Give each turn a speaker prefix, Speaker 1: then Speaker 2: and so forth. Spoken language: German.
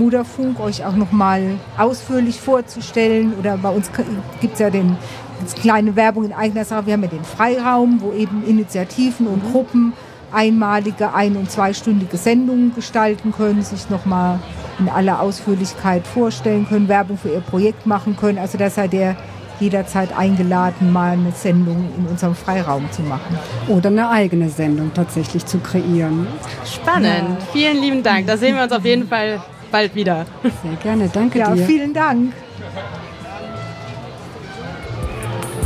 Speaker 1: Bermuda-Funk euch auch nochmal ausführlich vorzustellen. Oder bei uns gibt es ja kleine Werbung in eigener Sache. Wir haben ja den Freiraum, wo eben Initiativen und Gruppen einmalige 1- und 2-stündige Sendungen gestalten können, sich nochmal in aller Ausführlichkeit vorstellen können, Werbung für ihr Projekt machen können. Also da seid ihr jederzeit eingeladen, mal eine Sendung in unserem Freiraum zu machen.
Speaker 2: Oder eine eigene Sendung tatsächlich zu kreieren.
Speaker 3: Spannend. Ja. Vielen lieben Dank. Da sehen wir uns auf jeden Fall bald wieder.
Speaker 2: Sehr gerne. Danke dir.
Speaker 1: Ja, vielen Dank.